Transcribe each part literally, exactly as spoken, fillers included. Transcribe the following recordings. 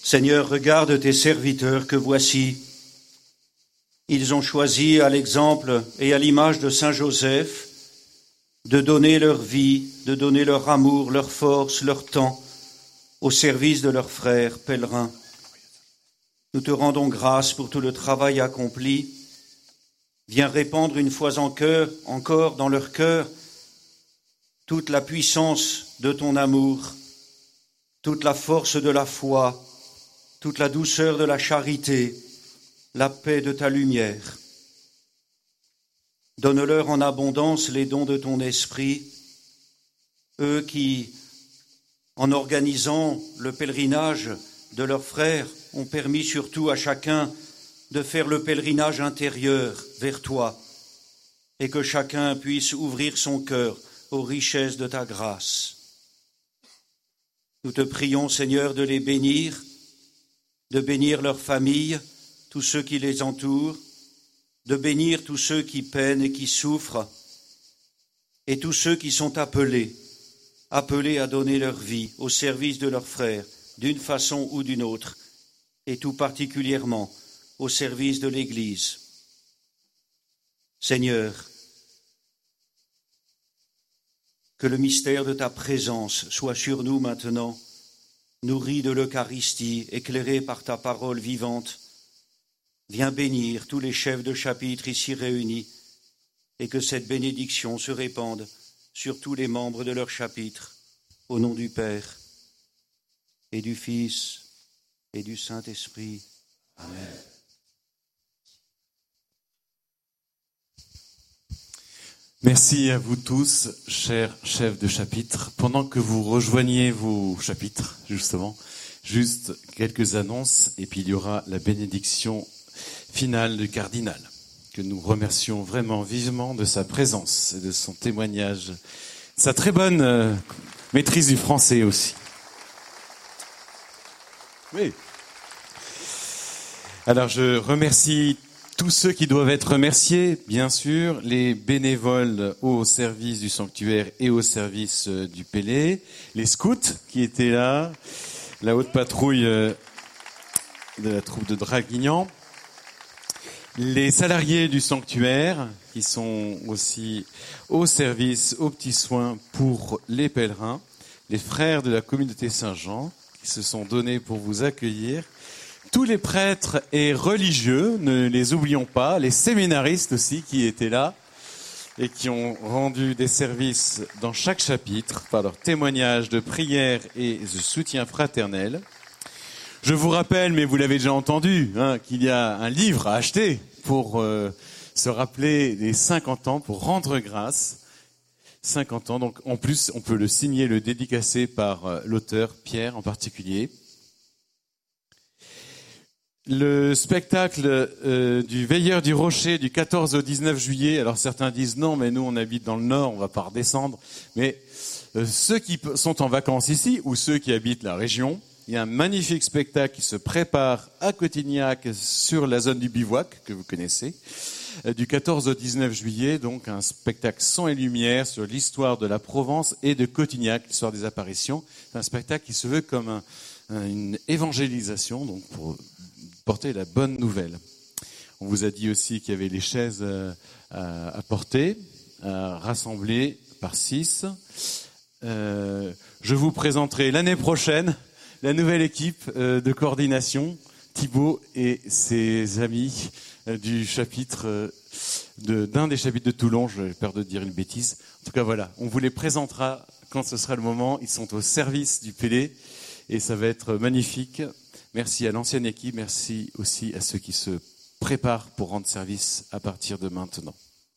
Seigneur, regarde tes serviteurs que voici. Ils ont choisi à l'exemple et à l'image de Saint Joseph de donner leur vie, de donner leur amour, leur force, leur temps au service de leurs frères pèlerins. Nous te rendons grâce pour tout le travail accompli. Viens répandre une fois encore dans leur cœur toute la puissance de ton amour, toute la force de la foi, toute la douceur de la charité, la paix de ta lumière. Donne-leur en abondance les dons de ton esprit, eux qui, en organisant le pèlerinage de leurs frères, ont permis surtout à chacun de faire le pèlerinage intérieur vers toi, et que chacun puisse ouvrir son cœur aux richesses de ta grâce. Nous te prions, Seigneur, de les bénir, de bénir leurs familles, tous ceux qui les entourent, de bénir tous ceux qui peinent et qui souffrent, et tous ceux qui sont appelés, appelés à donner leur vie au service de leurs frères, d'une façon ou d'une autre, et tout particulièrement au service de l'Église. Seigneur, que le mystère de ta présence soit sur nous maintenant, nourri de l'Eucharistie, éclairé par ta parole vivante. Viens bénir tous les chefs de chapitre ici réunis et que cette bénédiction se répande sur tous les membres de leur chapitre, au nom du Père et du Fils et du Saint-Esprit. Amen. Merci à vous tous, chers chefs de chapitre. Pendant que vous rejoignez vos chapitres, justement, juste quelques annonces et puis il y aura la bénédiction finale du cardinal, que nous remercions vraiment vivement de sa présence et de son témoignage, sa très bonne euh, maîtrise du français aussi. Oui. Alors je remercie tous ceux qui doivent être remerciés, bien sûr, les bénévoles au service du sanctuaire et au service du Pélé, les scouts qui étaient là, la haute patrouille de la troupe de Draguignan, les salariés du sanctuaire qui sont aussi au service, aux petits soins pour les pèlerins, les frères de la communauté Saint-Jean qui se sont donnés pour vous accueillir, tous les prêtres et religieux, ne les oublions pas, les séminaristes aussi qui étaient là et qui ont rendu des services dans chaque chapitre par leur témoignage de prière et de soutien fraternel. Je vous rappelle, mais vous l'avez déjà entendu, hein, qu'il y a un livre à acheter pour euh, se rappeler les cinquante ans, pour rendre grâce. cinquante ans, donc en plus on peut le signer, le dédicacer par euh, l'auteur, Pierre en particulier. Le spectacle euh, du Veilleur du Rocher du quatorze au dix-neuf juillet, alors certains disent non, mais nous on habite dans le nord, on va pas redescendre, mais euh, ceux qui sont en vacances ici ou ceux qui habitent la région, il y a un magnifique spectacle qui se prépare à Cotignac sur la zone du bivouac, que vous connaissez, euh, du quatorze au dix-neuf juillet, donc un spectacle son et lumière sur l'histoire de la Provence et de Cotignac, l'histoire des apparitions. C'est un spectacle qui se veut comme un, un, une évangélisation, donc pour porter la bonne nouvelle. On vous a dit aussi qu'il y avait les chaises à, à porter, à rassembler par six. Euh, je vous présenterai l'année prochaine la nouvelle équipe euh, de coordination, Thibaut et ses amis euh, du chapitre euh, de, d'un des chapitres de Toulon. J'ai peur de dire une bêtise. En tout cas, voilà, on vous les présentera quand ce sera le moment. Ils sont au service du Pélé et ça va être magnifique. Merci à l'ancienne équipe, merci aussi à ceux qui se préparent pour rendre service à partir de maintenant.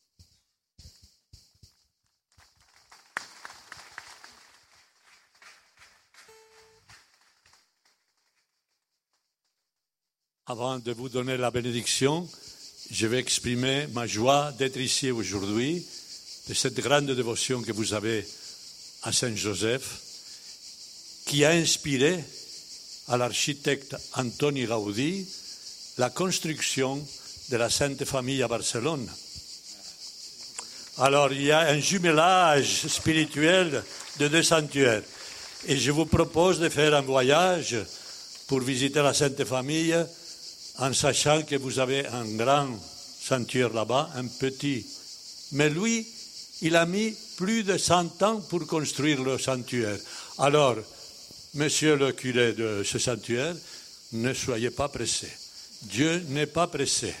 Avant de vous donner la bénédiction, je vais exprimer ma joie d'être ici aujourd'hui, de cette grande dévotion que vous avez à Saint Joseph, qui a inspiré à l'architecte Antoni Gaudí la construction de la Sainte Famille à Barcelone. Alors, il y a un jumelage spirituel de deux sanctuaires. Et je vous propose de faire un voyage pour visiter la Sainte Famille en sachant que vous avez un grand sanctuaire là-bas, un petit. Mais lui, il a mis plus de cent ans pour construire le sanctuaire. Alors, monsieur le curé de ce sanctuaire, ne soyez pas pressé. Dieu n'est pas pressé.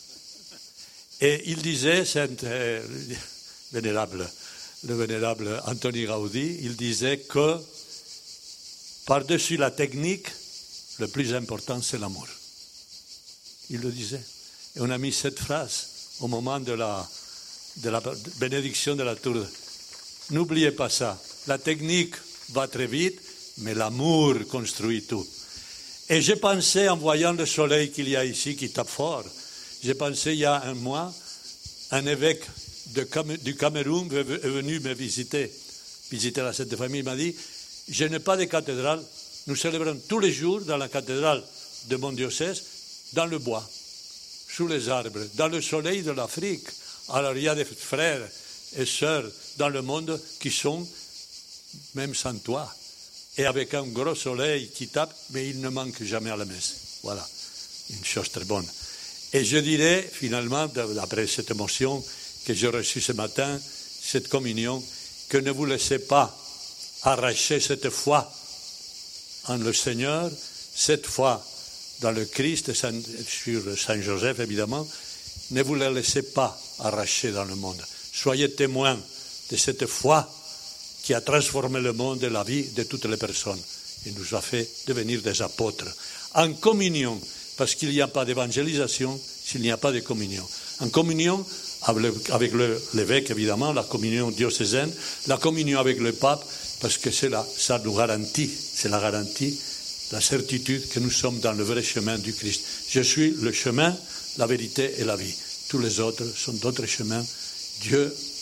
Et il disait, c'est, euh, vénérable, le vénérable Antoni Gaudí, il disait que par-dessus la technique, le plus important, c'est l'amour. Il le disait. Et on a mis cette phrase au moment de la, de la bénédiction de la tour. N'oubliez pas ça. La technique va très vite, mais l'amour construit tout. Et j'ai pensé, en voyant le soleil qu'il y a ici, qui tape fort, j'ai pensé il y a un mois, un évêque de Cam- du Cameroun est venu me visiter, visiter la Sainte Famille, il m'a dit, je n'ai pas de cathédrale, nous célébrons tous les jours dans la cathédrale de mon diocèse, dans le bois, sous les arbres, dans le soleil de l'Afrique. Alors il y a des frères et sœurs dans le monde qui sont même sans toit, et avec un gros soleil qui tape, mais ils ne manquent jamais à la messe. Voilà, une chose très bonne. Et je dirais, finalement, après cette émotion que j'ai reçue ce matin, cette communion, que ne vous laissez pas arracher cette foi en le Seigneur, cette foi dans le Christ, sur Saint Joseph évidemment, ne vous la laissez pas arracher dans le monde. Soyez témoins de cette foi qui a transformé le monde et la vie de toutes les personnes et nous a fait devenir des apôtres. En communion, parce qu'il n'y a pas d'évangélisation s'il n'y a pas de communion. En communion avec le, l'évêque, évidemment, la communion diocésaine, la communion avec le pape, parce que c'est là, ça nous garantit, c'est la garantie, la certitude que nous sommes dans le vrai chemin du Christ. Je suis le chemin, la vérité et la vie. Tous les autres sont d'autres chemins. Dieu